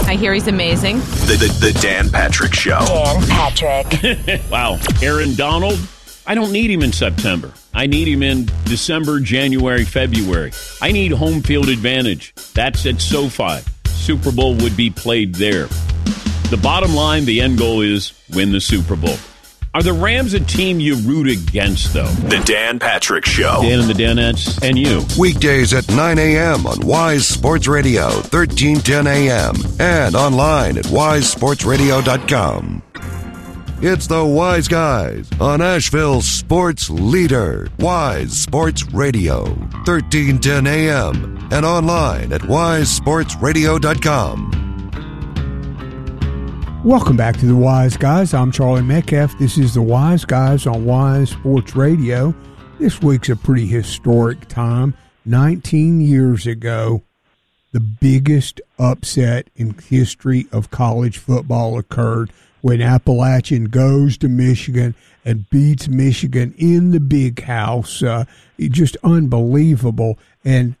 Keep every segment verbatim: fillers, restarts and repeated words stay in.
I hear he's amazing. The, the, the Dan Patrick Show. Dan Patrick. Wow. Aaron Donald, I don't need him in September. I need him in December, January, February. I need home field advantage. That's at SoFi. Super Bowl would be played there. The bottom line, the end goal is win the Super Bowl. Are the Rams a team you root against, though? The Dan Patrick Show. Dan and the Danettes and you. Weekdays at nine a.m. on Wise Sports Radio, thirteen ten a.m. and online at wise sports radio dot com. It's the Wise Guys on Asheville's sports leader, Wise Sports Radio, thirteen ten a.m. and online at wise sports radio dot com. Welcome back to the Wise Guys. I'm Charlie Metcalf. This is the Wise Guys on Wise Sports Radio. This week's a pretty historic time. nineteen years ago, the biggest upset in history of college football occurred when Appalachian goes to Michigan and beats Michigan in the Big House. Uh, just unbelievable. And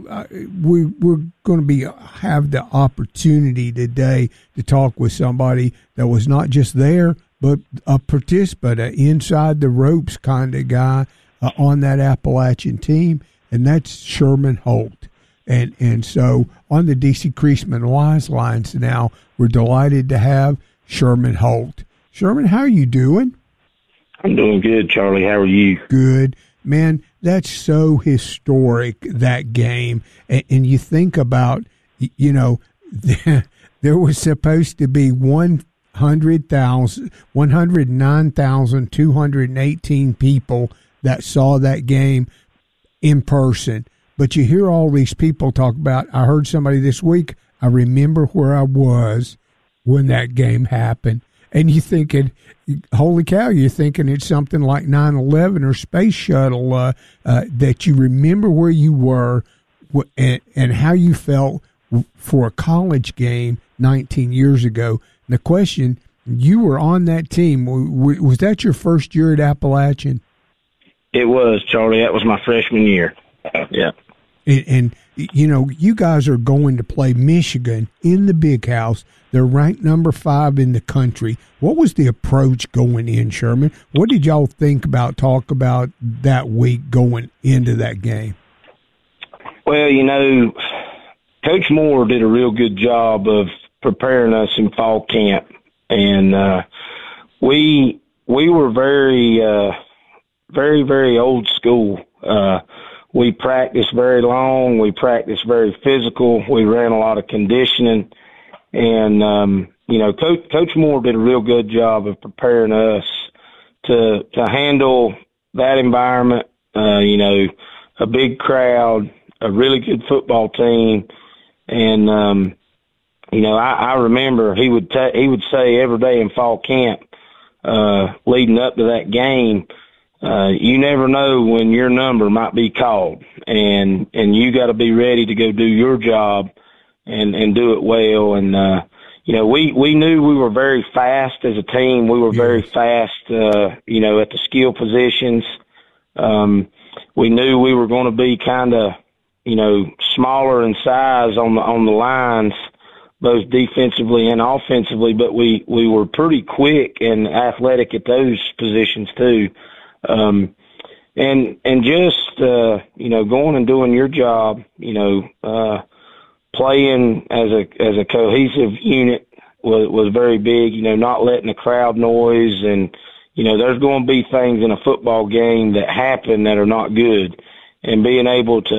we, we're going to be have the opportunity today to talk with somebody that was not just there, but a participant, an inside the ropes kind of guy uh, on that Appalachian team, and that's Sherman Holt. And and so on the D C Creasman Wise lines now, we're delighted to have Sherman Holt. Sherman, how are you doing? I'm doing good, Charlie. How are you? Good. Man, that's so historic, that game. And, and you think about, you know, there was supposed to be one hundred thousand, one hundred nine thousand two hundred eighteen people that saw that game in person. But you hear all these people talk about, I heard somebody this week, I remember where I was when that game happened. And you thinking, holy cow, you're thinking it's something like nine eleven or Space Shuttle, uh, uh, that you remember where you were and, and how you felt for a college game nineteen years ago. And the question, you were on that team. Was that your first year at Appalachian? It was, Charlie. That was my freshman year. Yeah. And, and, you know, you guys are going to play Michigan in the Big House. They're ranked number five in the country. What was the approach going in, Sherman? What did y'all think about, talk about that week going into that game? Well, you know, Coach Moore did a real good job of preparing us in fall camp. And uh, we we were very, uh, very, very old school. Uh We practiced very long. We practiced very physical. We ran a lot of conditioning. And, um, you know, Coach, Coach Moore did a real good job of preparing us to to handle that environment, uh, you know, a big crowd, a really good football team. And, um, you know, I, I remember he would ta- he would say every day in fall camp uh, leading up to that game, Uh, you never know when your number might be called, and and you got to be ready to go do your job and and do it well. And uh, you know, we we knew we were very fast as a team. We were very fast, uh, you know, at the skill positions. Um, we knew we were going to be kind of, you know, smaller in size on the on the lines, both defensively and offensively. But we we were pretty quick and athletic at those positions too. Um, and, and just, uh, you know, going and doing your job, you know, uh, playing as a, as a cohesive unit was, was very big, you know, not letting the crowd noise. And, you know, there's going to be things in a football game that happen that are not good, and being able to